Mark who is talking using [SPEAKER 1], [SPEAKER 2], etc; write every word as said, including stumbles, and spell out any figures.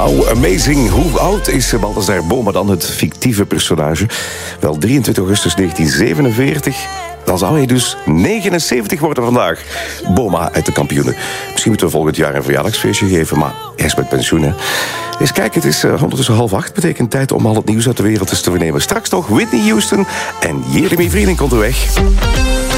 [SPEAKER 1] Wauw, amazing. Hoe oud is Balthazar Boma dan, het fictieve personage? Wel, drieëntwintig augustus negentien zevenenveertig. Dan zou hij dus negenenzeventig worden vandaag. Boma uit de Kampioenen. Misschien moeten we volgend jaar een verjaardagsfeestje geven, maar hij is met pensioen, hè. Eens kijken, het is uh, ondertussen half acht. Betekent tijd om al het nieuws uit de wereld eens te vernemen. Straks nog Whitney Houston en Jeremy Vrienden komt er weg.